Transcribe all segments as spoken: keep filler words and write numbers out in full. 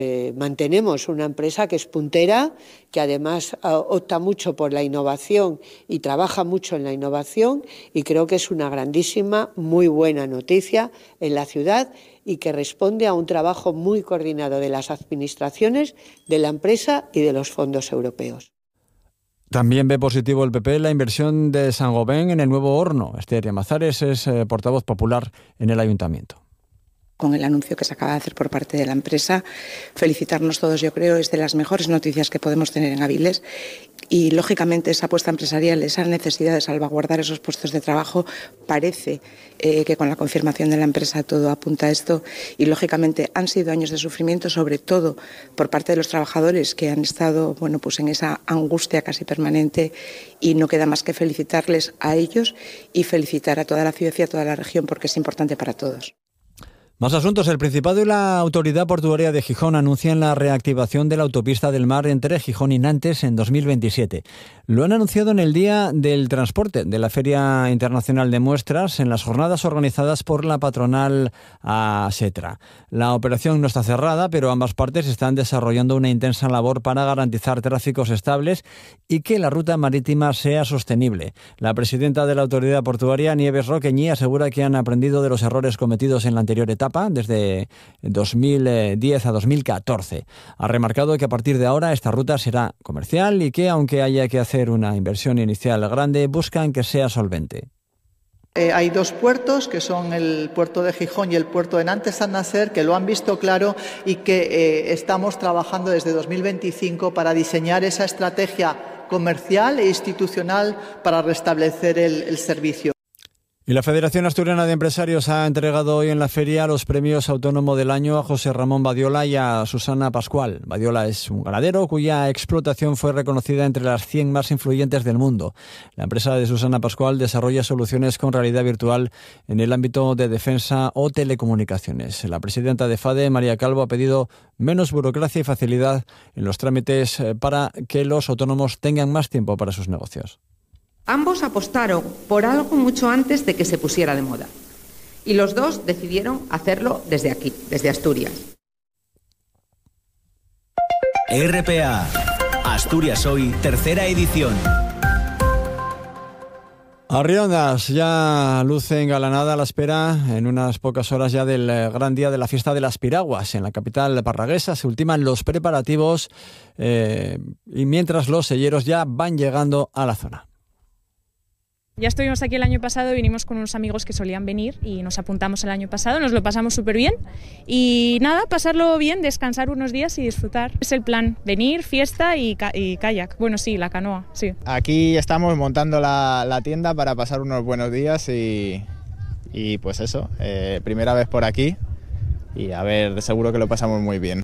Eh, mantenemos una empresa que es puntera, que además uh, opta mucho por la innovación y trabaja mucho en la innovación, y creo que es una grandísima, muy buena noticia en la ciudad y que responde a un trabajo muy coordinado de las administraciones, de la empresa y de los fondos europeos. También ve positivo el P P la inversión de Saint-Gobain en el nuevo horno. Esther Llamazares es eh, portavoz popular en el ayuntamiento. Con el anuncio que se acaba de hacer por parte de la empresa, felicitarnos todos, yo creo, es de las mejores noticias que podemos tener en Avilés, y lógicamente esa apuesta empresarial, esa necesidad de salvaguardar esos puestos de trabajo, parece eh, que con la confirmación de la empresa todo apunta a esto, y lógicamente han sido años de sufrimiento, sobre todo por parte de los trabajadores que han estado, bueno, pues en esa angustia casi permanente, y no queda más que felicitarles a ellos y felicitar a toda la ciudad y a toda la región, porque es importante para todos. Más asuntos. El Principado y la Autoridad Portuaria de Gijón anuncian la reactivación de la autopista del mar entre Gijón y Nantes en dos mil veintisiete. Lo han anunciado en el Día del Transporte de la Feria Internacional de Muestras, en las jornadas organizadas por la patronal ASETRA. La operación no está cerrada, pero ambas partes están desarrollando una intensa labor para garantizar tráficos estables y que la ruta marítima sea sostenible. La presidenta de la Autoridad Portuaria, Nieves Roqueñi, asegura que han aprendido de los errores cometidos en la anterior etapa, desde dos mil diez a dos mil catorce. Ha remarcado que a partir de ahora esta ruta será comercial y que, aunque haya que hacer una inversión inicial grande, buscan que sea solvente. Eh, hay dos puertos, que son el puerto de Gijón y el puerto de Nantes San Nacer, que lo han visto claro y que eh, estamos trabajando desde dos mil veinticinco para diseñar esa estrategia comercial e institucional para restablecer el, el servicio. Y la Federación Asturiana de Empresarios ha entregado hoy en la feria los premios Autónomo del Año a José Ramón Badiola y a Susana Pascual. Badiola es un ganadero cuya explotación fue reconocida entre las cien más influyentes del mundo. La empresa de Susana Pascual desarrolla soluciones con realidad virtual en el ámbito de defensa o telecomunicaciones. La presidenta de FADE, María Calvo, ha pedido menos burocracia y facilidad en los trámites para que los autónomos tengan más tiempo para sus negocios. Ambos apostaron por algo mucho antes de que se pusiera de moda. Y los dos decidieron hacerlo desde aquí, desde Asturias. R P A, Asturias Hoy, tercera edición. Arriondas ya luce engalanada a la espera en unas pocas horas ya del gran día de la fiesta de las piraguas. En la capital parraguesa se ultiman los preparativos eh, y mientras los selleros ya van llegando a la zona. Ya estuvimos aquí el año pasado, vinimos con unos amigos que solían venir y nos apuntamos el año pasado, nos lo pasamos súper bien y nada, pasarlo bien, descansar unos días y disfrutar. Es el plan, venir, fiesta y, ca- y kayak, bueno sí, la canoa, sí. Aquí estamos montando la, la tienda para pasar unos buenos días y, y pues eso, eh, primera vez por aquí y a ver, seguro que lo pasamos muy bien.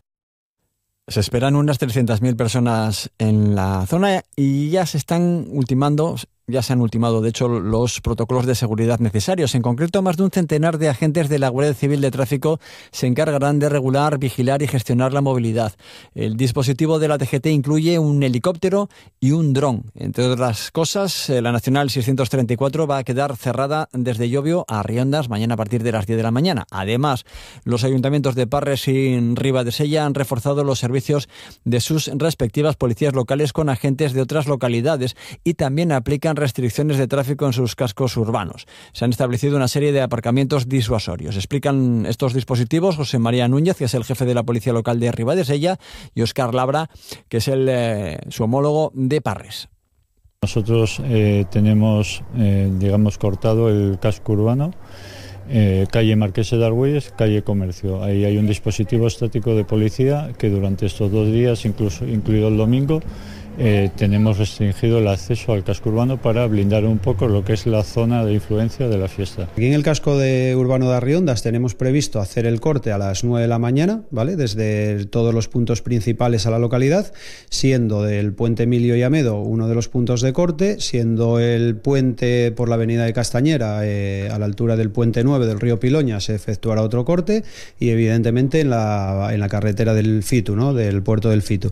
Se esperan unas trescientas mil personas en la zona y ya se están ultimando, ya se han ultimado de hecho los protocolos de seguridad necesarios. En concreto, más de un centenar de agentes de la Guardia Civil de Tráfico se encargarán de regular, vigilar y gestionar la movilidad. El dispositivo de la T G T incluye un helicóptero y un dron. Entre otras cosas, la Nacional seiscientos treinta y cuatro va a quedar cerrada desde Llobio a Arriondas mañana a partir de las diez de la mañana. Además, los ayuntamientos de Parres y Ribadesella han reforzado los servicios de sus respectivas policías locales con agentes de otras localidades y también aplican restricciones de tráfico en sus cascos urbanos. Se han establecido una serie de aparcamientos disuasorios. Explican estos dispositivos José María Núñez, que es el jefe de la Policía Local de Ribadesella, y Óscar Labra, que es el, eh, su homólogo de Parres. Nosotros eh, tenemos, eh, digamos, cortado el casco urbano, eh, calle Marquesa de Argüelles, calle Comercio. Ahí hay un dispositivo estático de policía que durante estos dos días, incluso incluido el domingo, Eh, tenemos restringido el acceso al casco urbano para blindar un poco lo que es la zona de influencia de la fiesta. Aquí en el casco de urbano de Arriondas tenemos previsto hacer el corte a las nueve de la mañana, ¿vale? Desde todos los puntos principales a la localidad, siendo del puente Emilio y Amedo uno de los puntos de corte, siendo el puente por la avenida de Castañera eh, a la altura del puente nueve del río Piloña se efectuará otro corte y evidentemente en la, en la carretera del Fitu, ¿no? Del puerto del Fitu.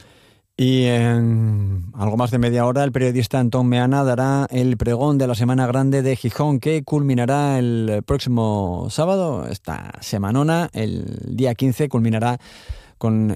Y en algo más de media hora, el periodista Antón Meana dará el pregón de la Semana Grande de Gijón, que culminará el próximo sábado, esta semanona, el día quince, culminará con